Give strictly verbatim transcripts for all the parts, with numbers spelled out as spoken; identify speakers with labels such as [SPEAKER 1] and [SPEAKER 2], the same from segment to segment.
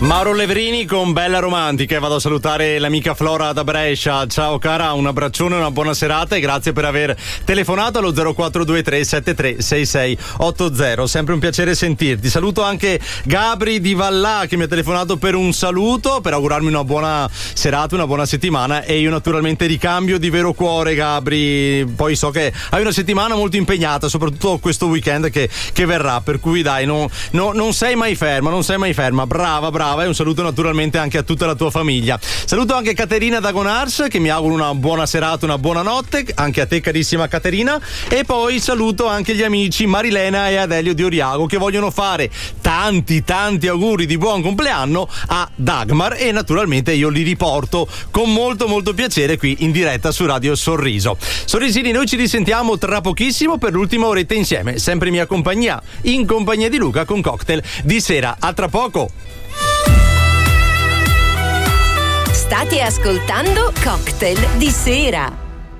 [SPEAKER 1] Mauro Levrini con Bella Romantica, e vado a salutare l'amica Flora da Brescia. Ciao cara, un abbraccione, una buona serata e grazie per aver telefonato allo zero quattro due tre sette tre sei sei otto zero. Sempre un piacere sentirti. Saluto anche Gabri di Vallà che mi ha telefonato per un saluto, per augurarmi una buona serata, una buona settimana, e io naturalmente ricambio di vero cuore, Gabri. Poi so che hai una settimana molto impegnata, soprattutto questo weekend che, che verrà, per cui dai, no, no, non sei mai ferma, non sei mai ferma. Brava, brava. E un saluto naturalmente anche a tutta la tua famiglia. Saluto anche Caterina da Gonars che mi auguro una buona serata, una buona notte, anche a te carissima Caterina. E poi saluto anche gli amici Marilena e Adelio di Oriago che vogliono fare tanti tanti auguri di buon compleanno a Dagmar, e naturalmente io li riporto con molto molto piacere qui in diretta su Radio Sorriso. Sorrisini, noi ci risentiamo tra pochissimo per l'ultima oretta insieme, sempre in mia compagnia, in compagnia di Luca con Cocktail di sera. A tra poco.
[SPEAKER 2] State ascoltando Cocktail di sera.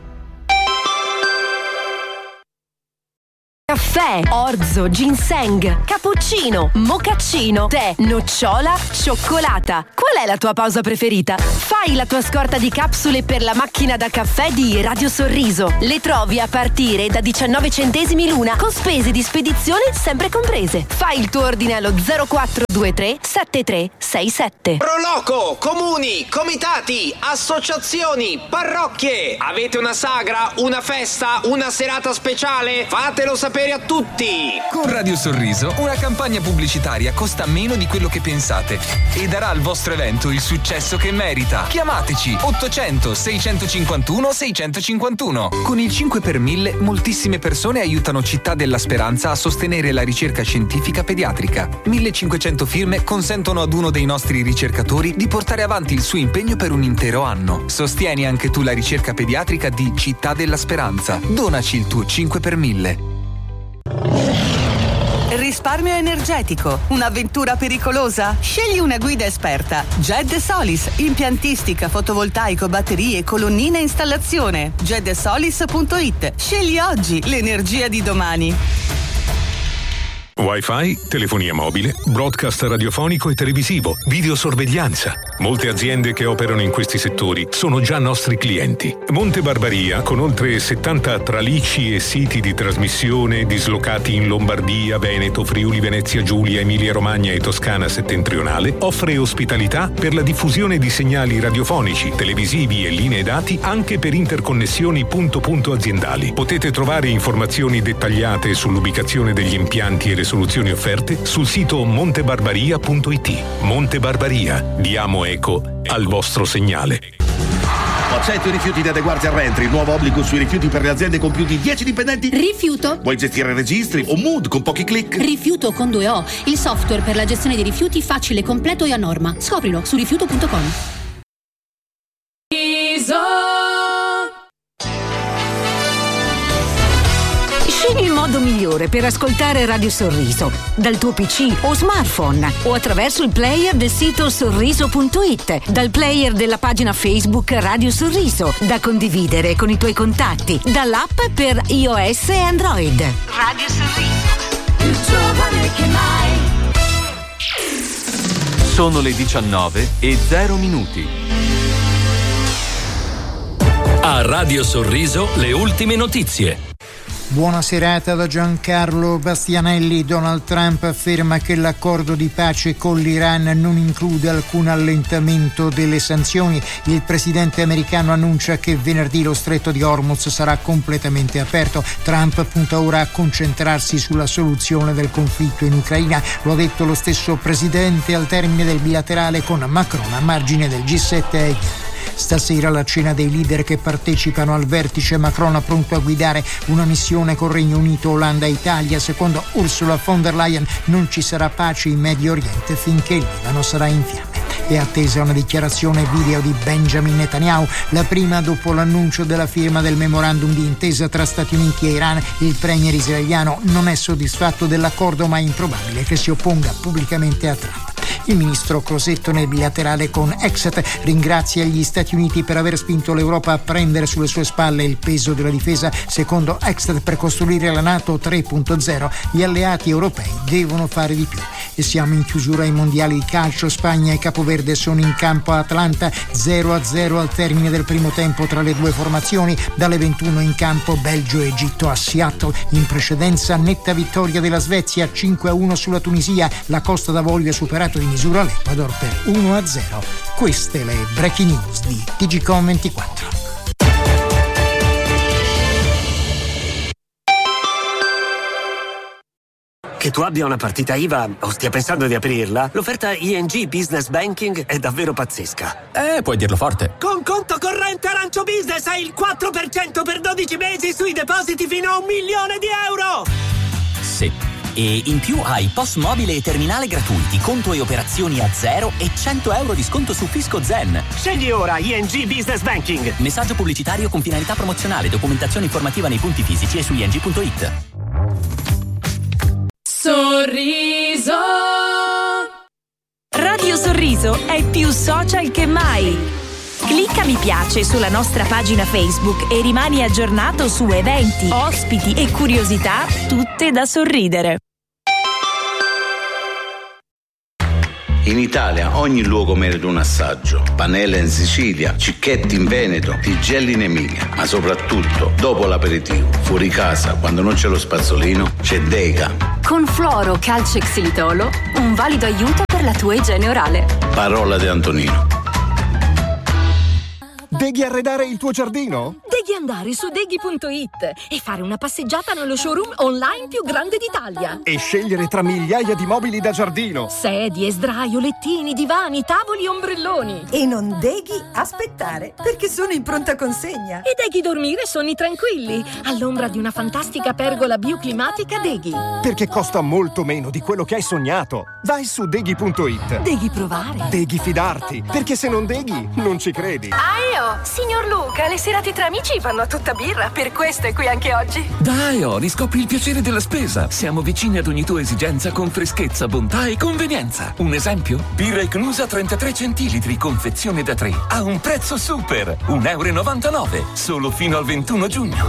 [SPEAKER 2] Caffè, orzo, ginseng, cappuccino, mocaccino, tè, nocciola, cioccolata. Qual è la tua pausa preferita? Fai la tua scorta di capsule per la macchina da caffè di Radio Sorriso. Le trovi a partire da diciannove centesimi l'una, con spese di spedizione sempre comprese. Fai il tuo ordine allo zero quattro due tre sette tre sei sette.
[SPEAKER 3] Proloco, comuni, comitati, associazioni, parrocchie. Avete una sagra, una festa, una serata speciale? Fatelo sapere a tutti.
[SPEAKER 4] Con Radio Sorriso una campagna pubblicitaria costa meno di quello che pensate e darà al vostro evento il successo che merita. Chiamateci ottocento seicentocinquantuno seicentocinquantuno. Con il cinque per mille moltissime persone aiutano Città della Speranza a sostenere la ricerca scientifica pediatrica. millecinquecento firme consentono ad uno dei nostri ricercatori di portare avanti il suo impegno per un intero anno. Sostieni anche tu la ricerca pediatrica di Città della Speranza. Donaci il tuo cinque per mille.
[SPEAKER 5] Risparmio energetico, un'avventura pericolosa? Scegli una guida esperta. Ged Solis, impiantistica, fotovoltaico, batterie, colonnine e installazione. ged solis punto it. Scegli oggi l'energia di domani.
[SPEAKER 6] Wi-Fi, telefonia mobile, broadcast radiofonico e televisivo, videosorveglianza. Molte aziende che operano in questi settori sono già nostri clienti. Monte Barbaria, con oltre settanta tralicci e siti di trasmissione dislocati in Lombardia, Veneto, Friuli, Venezia Giulia, Emilia Romagna e Toscana settentrionale, offre ospitalità per la diffusione di segnali radiofonici, televisivi e linee dati anche per interconnessioni punto-punto aziendali. Potete trovare informazioni dettagliate sull'ubicazione degli impianti e le soluzioni offerte sul sito montebarbaria punto it. Monte Barbaria, diamo eco al vostro segnale.
[SPEAKER 7] Accetto i rifiuti di adeguarsi al Rentry, il nuovo obbligo sui rifiuti per le aziende con più di dieci dipendenti.
[SPEAKER 8] Rifiuto.
[SPEAKER 7] Vuoi gestire registri o Mood con pochi click?
[SPEAKER 8] Rifiuto con due O, il software per la gestione dei rifiuti facile, completo e a norma. Scoprilo su rifiuto punto com.
[SPEAKER 2] Scegli il modo migliore per ascoltare Radio Sorriso, dal tuo P C o smartphone o attraverso il player del sito sorriso punto it, dal player della pagina Facebook Radio Sorriso, da condividere con i tuoi contatti, dall'app per iOS e Android. Radio Sorriso, più giovane che mai.
[SPEAKER 9] Sono le diciannove e zero minuti.
[SPEAKER 10] A Radio Sorriso le ultime notizie.
[SPEAKER 11] Buona serata da Giancarlo Bastianelli. Donald Trump afferma che l'accordo di pace con l'Iran non include alcun allentamento delle sanzioni. Il presidente americano annuncia che venerdì lo stretto di Hormuz sarà completamente aperto. Trump punta ora a concentrarsi sulla soluzione del conflitto in Ucraina. Lo ha detto lo stesso presidente al termine del bilaterale con Macron a margine del G sette. Stasera la cena dei leader che partecipano al vertice. Macron è pronto a guidare una missione con Regno Unito, Olanda e Italia. Secondo Ursula von der Leyen non ci sarà pace in Medio Oriente finché il Libano sarà in fiamme. È attesa una dichiarazione video di Benjamin Netanyahu, la prima dopo l'annuncio della firma del memorandum di intesa tra Stati Uniti e Iran. Il premier israeliano non è soddisfatto dell'accordo, ma è improbabile che si opponga pubblicamente a Trump. Il ministro Crosetto nel bilaterale con Exet ringrazia gli Stati Uniti per aver spinto l'Europa a prendere sulle sue spalle il peso della difesa. Secondo Exet, per costruire la NATO tre punto zero gli alleati europei devono fare di più. E siamo in chiusura ai mondiali di calcio. Spagna e Capoverde sono in campo a Atlanta, zero a zero al termine del primo tempo tra le due formazioni. Dalle ventuno in campo Belgio e Egitto a Seattle. In precedenza netta vittoria della Svezia cinque a uno sulla Tunisia. La Costa d'Avorio ha superato di misura l'Ecuador per uno a zero. Queste le breaking news di T G Com ventiquattro.
[SPEAKER 12] Che tu abbia una partita I V A o stia pensando di aprirla, l'offerta I N G Business Banking è davvero pazzesca.
[SPEAKER 13] Eh, puoi dirlo forte.
[SPEAKER 12] Con conto corrente Arancio Business hai il quattro per cento per dodici mesi sui depositi fino a un milione di euro!
[SPEAKER 13] Sì. E in più hai P O S mobile e terminale gratuiti, conto e operazioni a zero e cento euro di sconto su Fisco Zen.
[SPEAKER 12] Scegli ora I N G Business Banking.
[SPEAKER 13] Messaggio pubblicitario con finalità promozionale, documentazione informativa nei punti fisici e su i n g punto i t.
[SPEAKER 2] Sorriso. Radio Sorriso è più social che mai. Clicca mi piace sulla nostra pagina Facebook e rimani aggiornato su eventi, ospiti e curiosità, tutte da sorridere.
[SPEAKER 14] In Italia ogni luogo merita un assaggio. Panella in Sicilia, Cicchetti in Veneto, Tigelli in Emilia. Ma soprattutto, dopo l'aperitivo, fuori casa, quando non c'è lo spazzolino, c'è Dega.
[SPEAKER 15] Con Fluoro Calcio Xilitolo, un valido aiuto per la tua igiene orale.
[SPEAKER 14] Parola di Antonino.
[SPEAKER 16] Deghi arredare il tuo giardino?
[SPEAKER 17] Devi andare su deghi punto it e fare una passeggiata nello showroom online più grande d'Italia.
[SPEAKER 16] E scegliere tra migliaia di mobili da giardino.
[SPEAKER 17] Sedie, sdraio, lettini, divani, tavoli, ombrelloni.
[SPEAKER 18] E non deghi aspettare, perché sono in pronta consegna.
[SPEAKER 17] E deghi dormire sonni tranquilli, all'ombra di una fantastica pergola bioclimatica Deghi.
[SPEAKER 16] Perché costa molto meno di quello che hai sognato. Vai su deghi punto it.
[SPEAKER 17] Deghi provare.
[SPEAKER 16] Deghi fidarti, perché se non deghi, non ci credi.
[SPEAKER 19] Aio! Signor Luca, le serate tra amici vanno a tutta birra, per questo è qui anche oggi.
[SPEAKER 20] Dai, oh, riscopri il piacere della spesa. Siamo vicini ad ogni tua esigenza con freschezza, bontà e convenienza. Un esempio? Birra Icnusa trentatré centilitri, confezione da tre, a un prezzo super, un euro e novantanove, solo fino al ventuno giugno.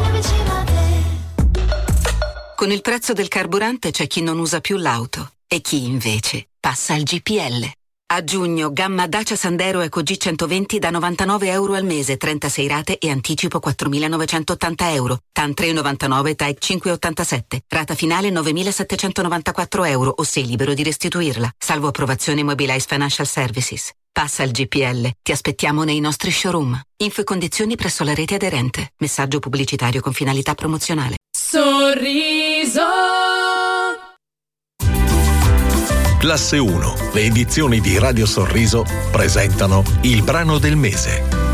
[SPEAKER 21] Con il prezzo del carburante c'è chi non usa più l'auto e chi invece passa al G P L. A giugno, gamma Dacia Sandero Eco G centoventi da novantanove euro al mese, trentasei rate e anticipo quattromilanovecentottanta euro. T A N tre virgola novantanove, T A E C cinque virgola ottantasette. Rata finale novemilasettecentonovantaquattro euro o sei libero di restituirla. Salvo approvazione Mobilize Financial Services. Passa al G P L. Ti aspettiamo nei nostri showroom. Info e condizioni presso la rete aderente. Messaggio pubblicitario con finalità promozionale.
[SPEAKER 2] Sorriso.
[SPEAKER 22] Classe uno, le edizioni di Radio Sorriso presentano il brano del mese.